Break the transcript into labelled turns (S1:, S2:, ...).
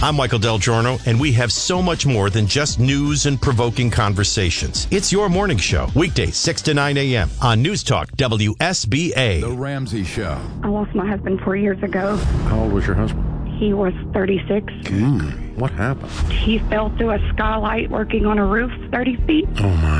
S1: I'm Michael Del Giorno, and we have so much more than just news and provoking conversations. It's your morning show, weekdays 6 to 9 a.m. on News Talk WSBA.
S2: The Ramsey Show.
S3: I lost my husband 4 years ago.
S2: How old was your husband?
S3: He was 36.
S2: What happened?
S3: He fell through a skylight working on a roof 30 feet.
S2: Oh, my.